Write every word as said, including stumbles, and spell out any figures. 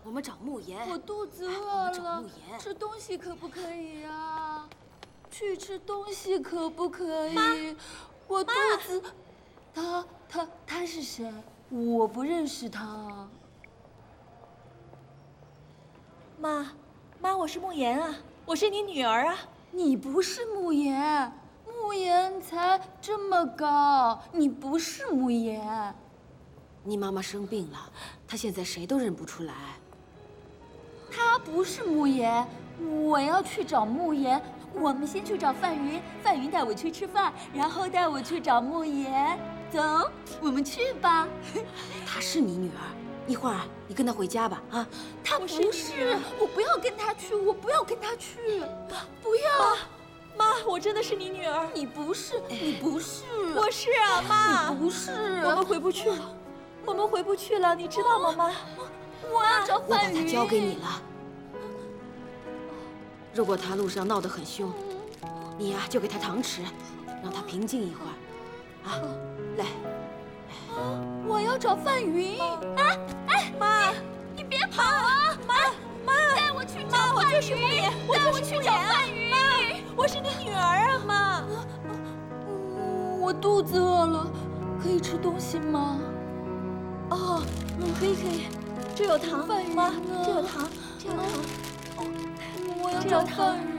我们找慕言。 我肚子我饿们找了慕言， 吃东西可不可以呀？去吃东西可不可以？ 妈， 我肚子……他他他是谁？我不认识他。 妈，妈，我是慕言啊，我是你女儿啊。 你不是慕言，慕言才这么高，你不是慕言。 你妈妈生病了，她现在谁都认不出来。 他不是慕言，我要去找慕言。我们先去找范云，范云带我去吃饭，然后带我去找慕言。走，我们去吧。 她是你女儿，一会儿你跟她回家吧，啊。 他不是，我不要跟他去，我不要跟他去，不要。 妈，我真的是你女儿。 你不是，你不是， 我是啊，妈。 你不是。 我们回不去了，我们回不去了，你知道吗，妈？ 我要找我把范云。 她交给你了。如果她路上闹得很凶，你呀、就给她糖吃，让她平静一会儿。啊，来。 我要找范云。哎哎， 妈， 你别跑啊！ 妈妈， 带我去找妈，我范就是慕云， 言，我带就是慕言啊， 我去找范云。 妈，我是你女儿啊，妈。 嗯，我肚子饿了，可以吃东西吗？ 哦，嗯，可以可以，这有糖， 范云妈， 呢这有糖，这有糖。 我要这有找糖范云。